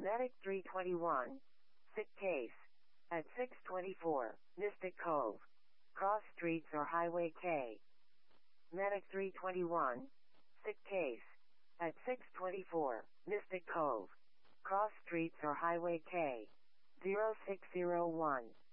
Medic 321. Sick case. At 624, Mystic Cove. Cross Streets or Highway K. Medic 321. Sick case. At 624, Mystic Cove. Cross Streets or Highway K. 0601.